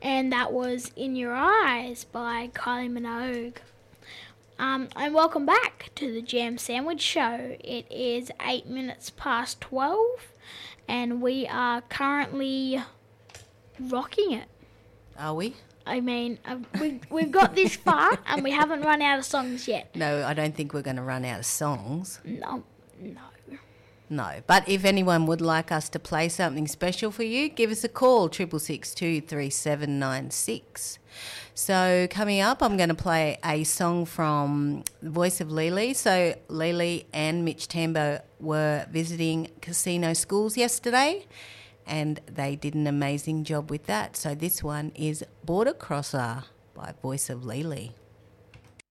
And that was In Your Eyes by Kylie Minogue. And welcome back to the Jam Sandwich Show. It is 8 minutes past 12 and we are currently rocking it. Are we? I mean, we've got this far and we haven't run out of songs yet. No, I don't think we're going to run out of songs. No. No, but if anyone would like us to play something special for you, give us a call, 662 3796. So coming up, I'm going to play a song from The Voice of Lily. So Lily and Mitch Tambo were visiting casino schools yesterday and they did an amazing job with that. So this one is Border Crosser by Voice of Lily.